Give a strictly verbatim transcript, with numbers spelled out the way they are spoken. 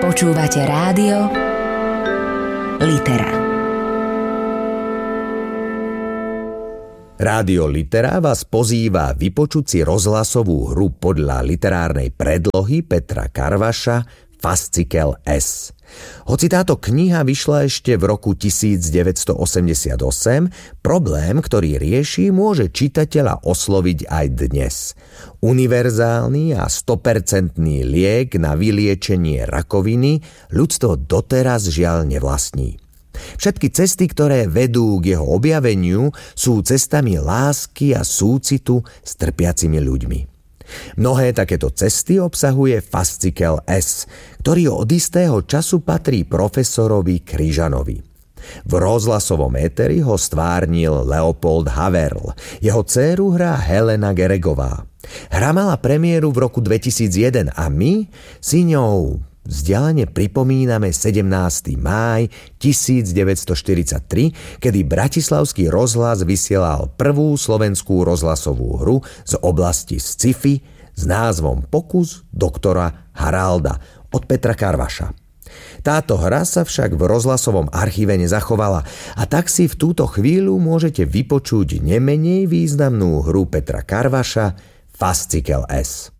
Počúvate rádio Litera. Rádio Litera vás pozýva vypočuť si rozhlasovú hru podľa literárnej predlohy Petra Karvaša Fascikel S. Hoci táto kniha vyšla ešte v roku devätnásťstoosemdesiatosem, problém, ktorý rieši, môže čitateľa osloviť aj dnes. Univerzálny a sto percent liek na vyliečenie rakoviny ľudstvo doteraz žiaľ nevlastní. Všetky cesty, ktoré vedú k jeho objaveniu, sú cestami lásky a súcitu s trpiacimi ľuďmi. Mnohé takéto cesty obsahuje Fascikel S, ktorý od istého času patrí profesorovi Kryžanovi. V rozhlasovom éteri ho stvárnil Leopold Haverl, jeho dcéru hrá Helena Geregová. Hra mala premiéru v roku dvetisícjeden a my si ňou vzdialene pripomíname sedemnásteho mája tisícdeväťstoštyridsaťtri, kedy Bratislavský rozhlas vysielal prvú slovenskú rozhlasovú hru z oblasti sci-fi s názvom Pokus doktora Haralda od Petra Karvaša. Táto hra sa však v rozhlasovom archíve nezachovala a tak si v túto chvíľu môžete vypočuť nemenej významnú hru Petra Karvaša Fascikel S.